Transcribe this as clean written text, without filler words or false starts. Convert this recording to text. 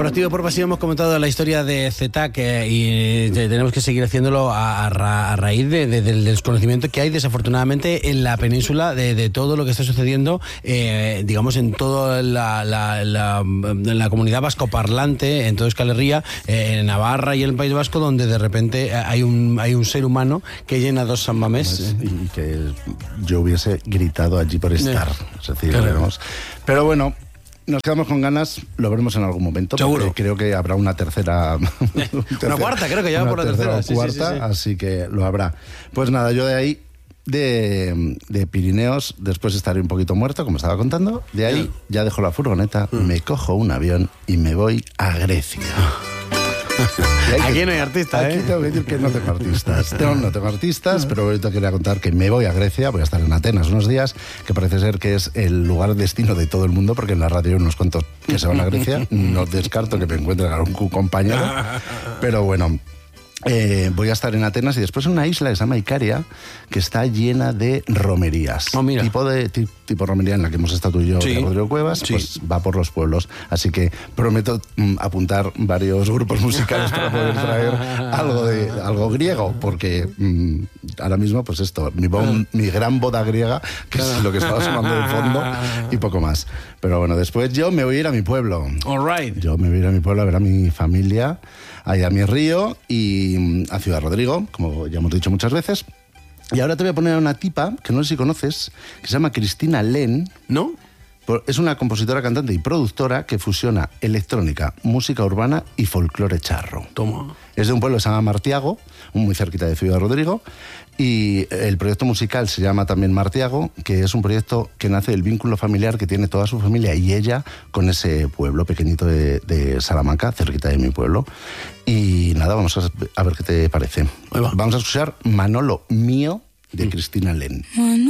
Por activo y por pasivo hemos comentado la historia de ZTAC y tenemos que seguir haciéndolo a raíz del desconocimiento que hay desafortunadamente en la península de todo lo que está sucediendo, digamos, en toda la comunidad vascoparlante, en toda Euskal Herria, en Navarra y en el País Vasco, donde de repente hay un ser humano que llena 2 San Mamés. Y que yo hubiese gritado allí por estar. Es decir, pero bueno, nos quedamos con ganas, lo veremos en algún momento. Seguro. Creo que habrá una tercera. Una cuarta, creo que ya va por la tercera. O cuarta, sí. Así que lo habrá. Pues nada, yo de ahí, de Pirineos, después estaré un poquito muerto, como estaba contando. De ahí ya dejo la furgoneta, me cojo un avión y me voy a Grecia. Aquí no hay artistas, Aquí tengo que decir que no tengo artistas. No tengo artistas, pero ahorita quería contar que me voy a Grecia, voy a estar en Atenas unos días, que parece ser que es el lugar destino de todo el mundo, porque en la radio hay unos cuantos que se van a Grecia. No descarto que me encuentren algún compañero, pero bueno. Voy a estar en Atenas y después en una isla que se llama Icaria, que está llena de romerías. Mira. Tipo romería en la que hemos estado tú y yo, Rodrigo Cuevas, pues va por los pueblos. Así que prometo apuntar varios grupos musicales para poder traer algo griego, porque ahora mismo, pues esto, mi gran boda griega, que es lo que estaba sonando de fondo, y poco más. Pero bueno, después yo me voy a ir a mi pueblo. All right. Yo me voy a ir a mi pueblo a ver a mi familia, allá a mi río y a Ciudad Rodrigo, como ya hemos dicho muchas veces. Y ahora te voy a poner a una tipa, que no sé si conoces, que se llama Cristina Len. ¿No? Es una compositora, cantante y productora que fusiona electrónica, música urbana y folclore charro. Toma. Es de un pueblo que se llama Martiago, muy cerquita de Ciudad Rodrigo, y el proyecto musical se llama también Martiago, que es un proyecto que nace del vínculo familiar que tiene toda su familia y ella con ese pueblo pequeñito de Salamanca, cerquita de mi pueblo. Y nada, vamos a ver qué te parece. Vamos a escuchar Manolo Mío de Cristina Len.